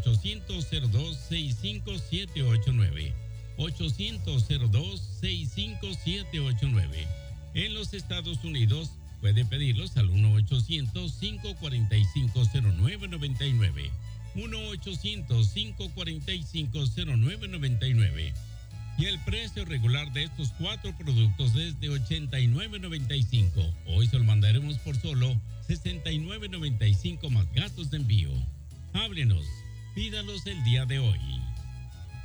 800-02-65789. 800-02-65789. En los Estados Unidos puede pedirlos al 1-800-545-0999. 1-800-545-0999. Y el precio regular de estos 4 productos es de $89.95. Hoy se lo mandaremos por solo $69.95 más gastos de envío. Háblenos, pídalos el día de hoy.